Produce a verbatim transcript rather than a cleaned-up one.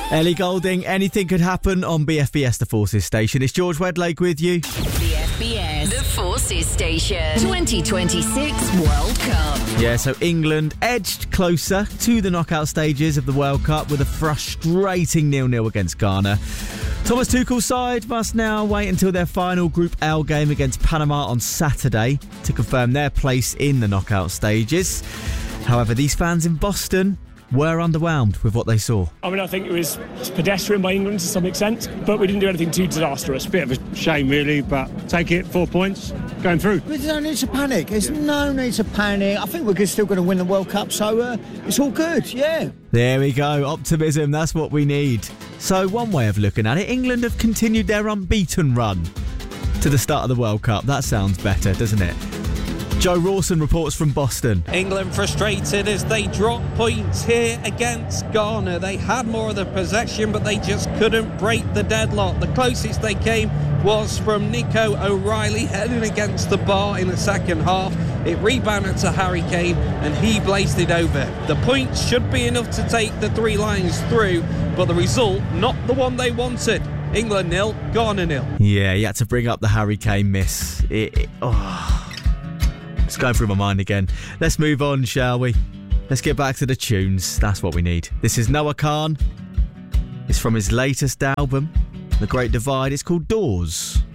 Ellie Goulding, anything could happen on B F B S, the Forces Station. It's George Wedlake with you. B F B S, the Forces Station. twenty twenty-six World Cup. Yeah, so England edged closer to the knockout stages of the World Cup with a frustrating nil-nil against Ghana. Thomas Tuchel's side must now wait until their final Group L game against Panama on Saturday to confirm their place in the knockout stages. However, these fans in Boston were underwhelmed with what they saw. I mean, I think it was pedestrian by England to some extent, but we didn't do anything too disastrous. Bit of a shame, really, but take it, four points, going through. There's no need to panic. There's no need to panic. I think we're still going to win the World Cup, so uh, it's all good, yeah. There we go. Optimism, that's what we need. So one way of looking at it, England have continued their unbeaten run to the start of the World Cup. That sounds better, doesn't it? Joe Rawson reports from Boston. England frustrated as they dropped points here against Ghana. They had more of the possession, but they just couldn't break the deadlock. The closest they came was from Nico O'Reilly heading against the bar in the second half. It rebounded to Harry Kane and he blazed it over. The points should be enough to take the three lions through, but the result, not the one they wanted. England nil, Ghana nil. Yeah, you had to bring up the Harry Kane miss. It, it, oh. It's going through my mind again. Let's move on, shall we? Let's get back to the tunes. That's what we need. This is Noah Khan. It's from his latest album, The Great Divide. It's called Doors.